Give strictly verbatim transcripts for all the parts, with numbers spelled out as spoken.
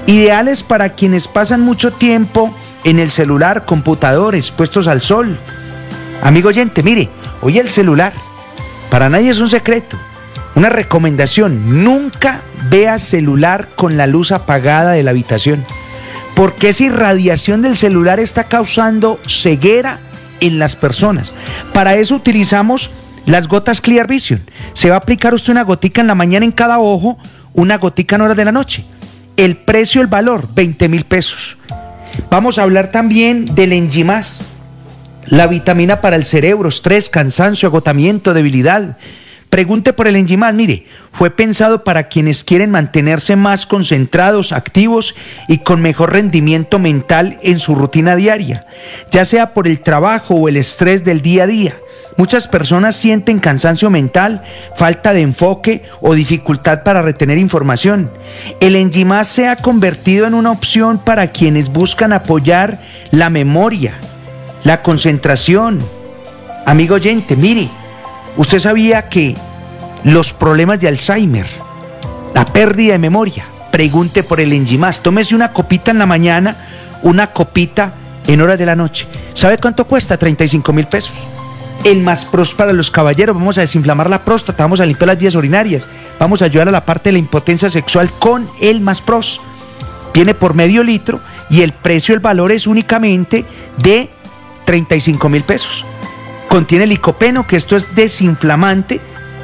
Ideales para quienes pasan mucho tiempo en el celular, computadores, puestos al sol. Amigo oyente, mire, hoy el celular, para nadie es un secreto. Una recomendación, nunca vea celular con la luz apagada de la habitación, porque esa irradiación del celular está causando ceguera en las personas. Para eso utilizamos las gotas Clear Vision. Se va a aplicar usted una gotica en la mañana en cada ojo, una gotica en horas de la noche. El precio, el valor, veinte mil pesos. Vamos a hablar también del Enjimás, la vitamina para el cerebro, estrés, cansancio, agotamiento, debilidad. Pregunte por el Enjimás, mire, fue pensado para quienes quieren mantenerse más concentrados, activos y con mejor rendimiento mental en su rutina diaria, ya sea por el trabajo o el estrés del día a día. Muchas personas sienten cansancio mental, falta de enfoque o dificultad para retener información. El Enjimás se ha convertido en una opción para quienes buscan apoyar la memoria, la concentración. Amigo oyente, mire, ¿usted sabía que los problemas de Alzheimer, la pérdida de memoria, pregunte por el Enjimás? Tómese una copita en la mañana, una copita en horas de la noche. ¿Sabe cuánto cuesta? treinta y cinco mil pesos. El Más Pros para los caballeros, vamos a desinflamar la próstata, vamos a limpiar las vías urinarias, vamos a ayudar a la parte de la impotencia sexual con el Más Pros. Viene por medio litro y el precio, el valor es únicamente de treinta y cinco mil pesos. Contiene licopeno, que esto es desinflamante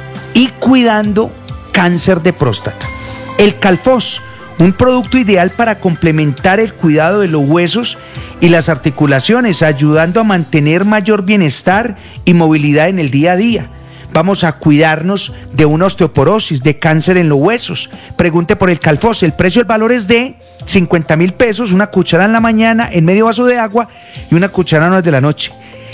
y cuidando cáncer de próstata. El Calfos, un producto ideal para complementar el cuidado de los huesos y las articulaciones, ayudando a mantener mayor bienestar y movilidad en el día a día. Vamos a cuidarnos de una osteoporosis, de cáncer en los huesos. Pregunte por el Calfos, el precio, el valor es de cincuenta mil pesos, una cucharada en la mañana, en medio vaso de agua y una cucharada en horas de la noche.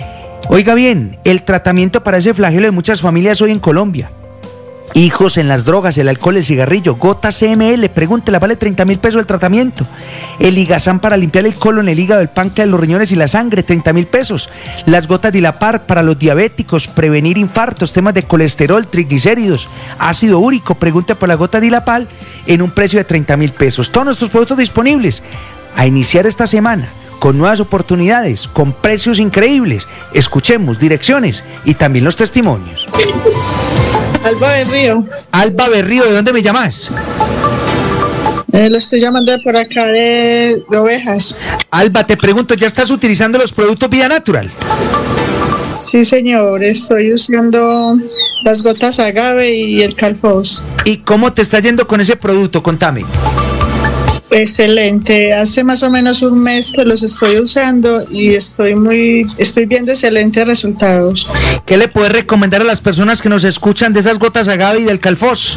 Oiga bien, el tratamiento para ese flagelo de muchas familias hoy en Colombia. Hijos en las drogas, el alcohol, el cigarrillo, gotas C M L, pregúntela, vale treinta mil pesos el tratamiento. El Ligazán para limpiar el colon, el hígado, el páncreas, los riñones y la sangre, treinta mil pesos. Las gotas Dilapar para los diabéticos, prevenir infartos, temas de colesterol, triglicéridos, ácido úrico, pregunte por la gota Dilapal en un precio de treinta mil pesos. Todos nuestros productos disponibles a iniciar esta semana con nuevas oportunidades, con precios increíbles. Escuchemos direcciones y también los testimonios. Alba Berrío. Alba Berrío, ¿de dónde me llamas? Eh, lo estoy llamando por acá de, de Ovejas. Alba, te pregunto, ¿ya estás utilizando los productos Vida Natural? Sí, señor, estoy usando las gotas Agave y el Calfos. ¿Y cómo te está yendo con ese producto? Contame. Excelente, hace más o menos un mes que los estoy usando y estoy muy, estoy viendo excelentes resultados. ¿Qué le puedes recomendar a las personas que nos escuchan de esas gotas Agave y del Calfos?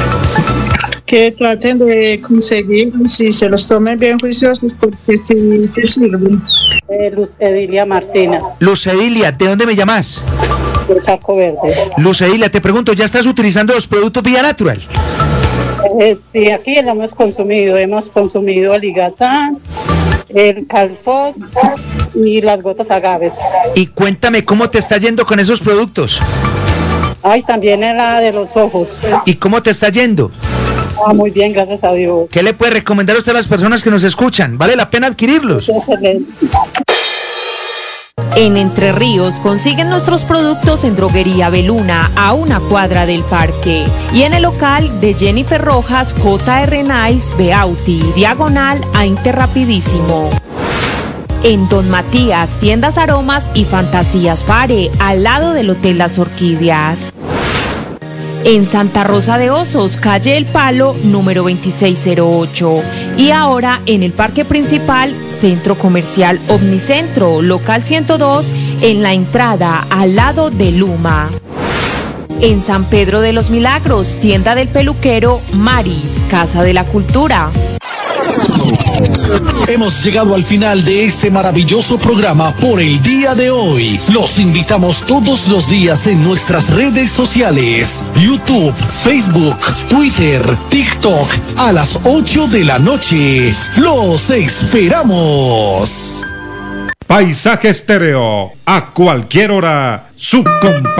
Que traten de conseguirlos y se los tomen bien juiciosos porque sí, sí sirven. Eh, Luz Edilia Martina. Luz Edilia, ¿de dónde me llamas? De Charco Verde. Luz Edilia, te pregunto, ¿ya estás utilizando los productos Vida Natural? Eh, sí, aquí lo hemos consumido, hemos consumido el Ligazán, el Calfos y las gotas Agaves. Y cuéntame, ¿cómo te está yendo con esos productos? Ay, también era de los ojos. ¿Y cómo te está yendo? Ah, muy bien, gracias a Dios. ¿Qué le puede recomendar a usted a las personas que nos escuchan? ¿Vale la pena adquirirlos? Excelente. En Entre Ríos consiguen nuestros productos en Droguería Beluna, a una cuadra del parque, y en el local de Jennifer Rojas, J R Nice, Beauty, diagonal a Interrapidísimo. En Don Matías, tiendas Aromas y Fantasías Fare, al lado del Hotel Las Orquídeas. En Santa Rosa de Osos, calle El Palo, número veintiséis cero ocho. Y ahora en el parque principal, Centro Comercial Omnicentro, local ciento dos, en la entrada, al lado de Luma. En San Pedro de los Milagros, tienda del peluquero Maris, Casa de la Cultura. Hemos llegado al final de este maravilloso programa por el día de hoy. Los invitamos todos los días en nuestras redes sociales: YouTube, Facebook, Twitter, TikTok, a las ocho de la noche. ¡Los esperamos! Paisaje Estéreo, a cualquier hora, su compañía.